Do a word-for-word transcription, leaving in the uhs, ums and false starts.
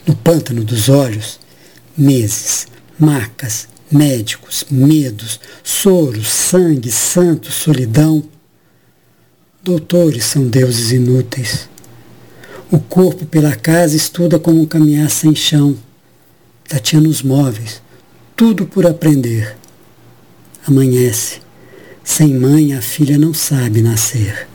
No pântano dos olhos, meses, macas, médicos, medos, soros, sangue, santo, solidão. Doutores são deuses inúteis. O corpo pela casa estuda como caminhar sem chão. Tateando os móveis, tudo por aprender. Amanhece. Sem mãe a filha não sabe nascer.